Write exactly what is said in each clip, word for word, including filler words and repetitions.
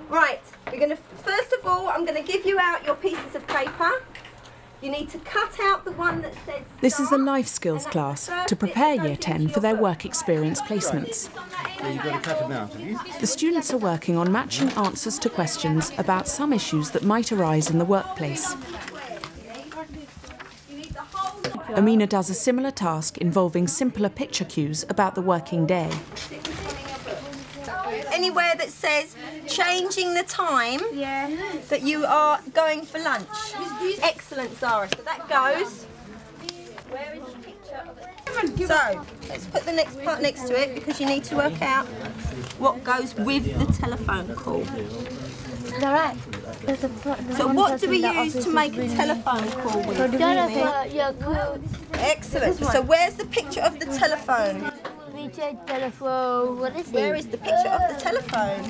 Right, we're going to, first of all, I'm going to give you out your pieces of paper. You need to cut out the one that says start. This is a life skills class to prepare Year ten for their work experience placements. Yeah, you've got to cut them out, have you? The students are working on matching answers to questions about some issues that might arise in the workplace. Amina does a similar task involving simpler picture cues about the working day. Anywhere that says changing the time Yeah. that you are going for lunch. Excellent, Zara. So that goes. Where is the picture of it? So let's put the next part next to it because you need to work out what goes with the telephone call. Alright. So what do we use to make a telephone call with? Excellent. So where's the picture of the telephone? Telephone. What is it? Where is the picture of the telephone?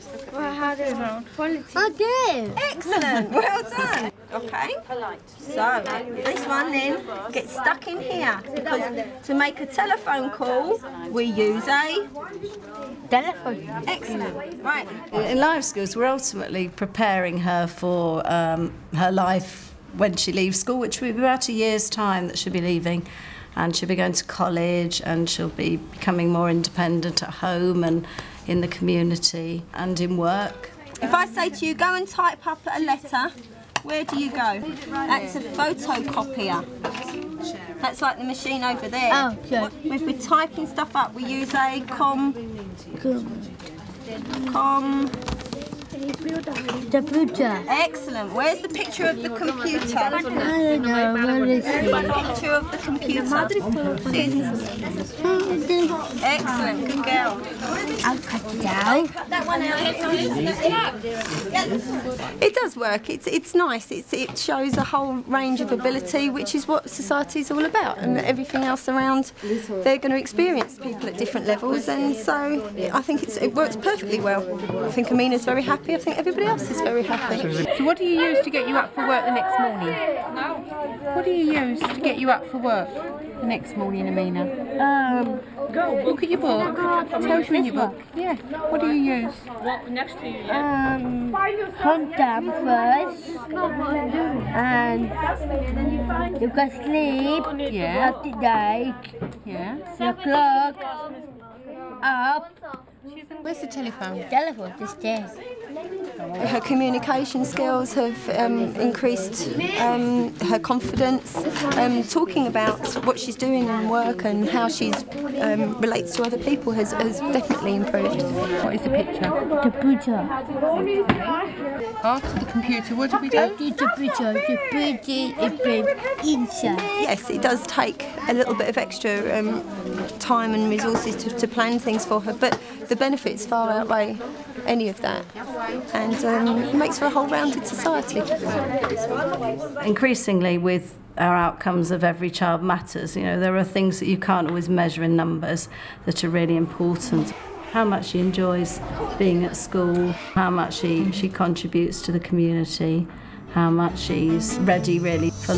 Okay. Excellent. Well done. Okay. So this one then gets stuck in here because to make a telephone call we use a Telephone. excellent. Right. In life skills, we're ultimately preparing her for um, her life when she leaves school, which will be about a year's time that she'll be leaving. And she'll be going to college and she'll be becoming more independent at home and in the community and in work. If I say to you, go and type up a letter, where do you go? That's a photocopier. That's like the machine over there. Oh, okay. If we're typing stuff up, we use a com... com... Computer. Excellent. Where's the picture of the computer? I don't know. What is it? Picture of the computer. Excellent. Good girl. I'll cut it out. That one out. It does work. It's it's nice. It's it shows a whole range of ability, which is what society is all about, and everything else around. They're going to experience people at different levels, and so I think it's, it works perfectly well. I think Amina's very happy. I think everybody else is very happy. So what do you use to get you up for work the next morning? What do you use to get you up for work the next morning, Amina? Um, Look at your book. Tells you in your book. Yeah. What do you use? um, contact first, and you can sleep. Yeah. After that, Yeah. the clock up. Where's the telephone? Telephone is there. Her communication skills have um, increased, um, her confidence, um, talking about what she's doing in work and how she um, relates to other people has, has definitely improved. What is the picture? Computer. After the computer, what do we do? After the computer, the computer is inside. Yes, it does take a little bit of extra um, time and resources to, to plan things for her, but the benefits far outweigh any of that, and um, it makes for a whole rounded society. Increasingly, with our outcomes of Every Child Matters, you know, there are things that you can't always measure in numbers that are really important. How much she enjoys being at school, how much she, she contributes to the community, how much she's ready really for